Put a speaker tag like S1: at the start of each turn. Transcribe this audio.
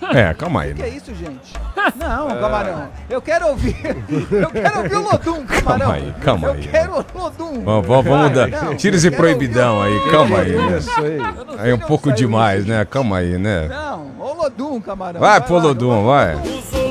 S1: Calma aí.
S2: O que é isso, gente? Não, camarão. Eu quero ouvir o Lodum, camarão.
S1: Calma aí.
S2: Eu quero o Lodum.
S1: Vamos mudar. Tira esse proibidão aí, calma aí, né?
S3: Isso aí.
S1: Aí é um pouco demais, né? Calma aí, né?
S2: Não, ô Lodum, camarão.
S1: Vai pro Lodum, vai.